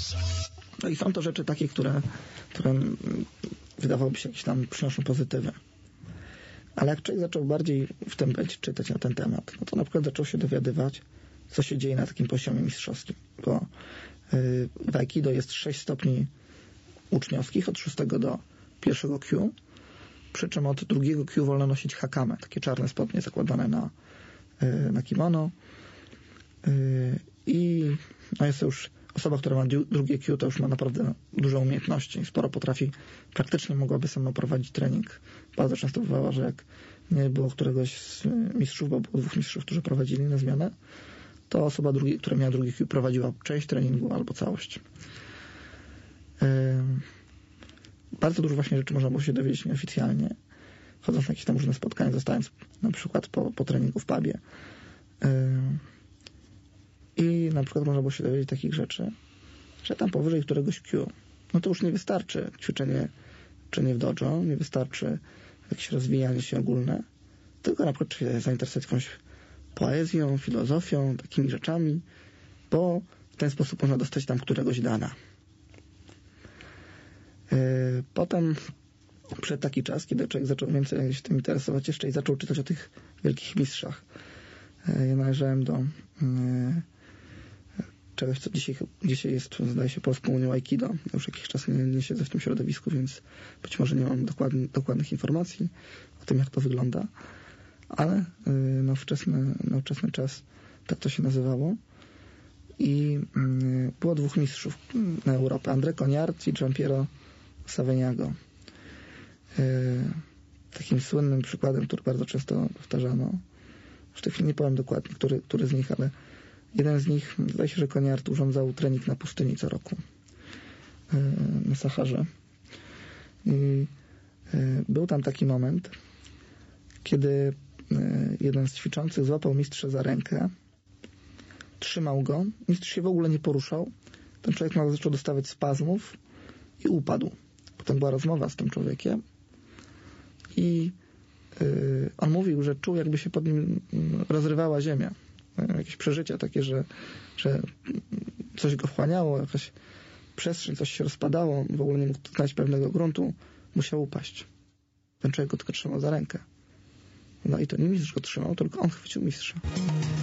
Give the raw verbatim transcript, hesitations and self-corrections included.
No i są to rzeczy takie, które, które wydawałoby się jakieś tam przynoszą pozytywy. Ale jak człowiek zaczął bardziej w tym być, czytać na ten temat, no to na przykład zaczął się dowiadywać, co się dzieje na takim poziomie mistrzowskim. Bo yy, w Aikido jest sześć stopni uczniowskich, od szóstego do pierwszego Q, przy czym od drugiego Q wolno nosić hakame, takie czarne spodnie zakładane na, yy, na kimono. Yy, I no jest to już osoba, która ma drugie Q, to już ma naprawdę duże umiejętności. Sporo potrafi, praktycznie mogłaby sama prowadzić trening. Bardzo często bywało, że jak nie było któregoś z mistrzów, bo było dwóch mistrzów, którzy prowadzili na zmianę, to osoba, drugi, która miała drugie Q, prowadziła część treningu albo całość. Yy, bardzo dużo właśnie rzeczy można było się dowiedzieć nieoficjalnie, chodząc na jakieś tam różne spotkania, zostając na przykład po, po treningu w pubie. Yy, I na przykład można było się dowiedzieć takich rzeczy, że tam powyżej któregoś Q, no to już nie wystarczy ćwiczenie, ćwiczenie w dojo, nie wystarczy jakieś rozwijanie się ogólne, tylko na przykład się zainteresować jakąś poezją, filozofią, takimi rzeczami, bo w ten sposób można dostać tam któregoś dana. Yy, potem przyszedł taki czas, kiedy człowiek zaczął więcej się tym interesować jeszcze i zaczął czytać o tych wielkich mistrzach. Yy, ja należałem do yy, czegoś, co dzisiaj, dzisiaj jest, zdaje się, Polską Unią Aikido. Już jakiś czas nie, nie siedzę w tym środowisku, więc być może nie mam dokładny, dokładnych informacji o tym, jak to wygląda, ale yy, na, wczesny, na wczesny czas tak to się nazywało. I yy, było dwóch mistrzów na Europę, André Coniard i Giampiero Saveniago. Yy, takim słynnym przykładem, który bardzo często powtarzano, w tej chwili nie powiem dokładnie, który, który z nich, ale jeden z nich, zdaje się, że Coniard urządzał trening na pustyni co roku, yy, na Saharze. I yy, był tam taki moment, kiedy yy, jeden z ćwiczących złapał mistrza za rękę, trzymał go, mistrz się w ogóle nie poruszał, ten człowiek nagle zaczął dostawać spazmów i upadł. Potem była rozmowa z tym człowiekiem i yy, on mówił, że czuł, jakby się pod nim rozrywała ziemia. Jakieś przeżycia takie, że, że coś go wchłaniało, jakaś przestrzeń, coś się rozpadało, w ogóle nie mógł znaleźć pewnego gruntu, musiał upaść. Ten człowiek go tylko trzymał za rękę. No i to nie mistrz go trzymał, tylko on chwycił mistrza.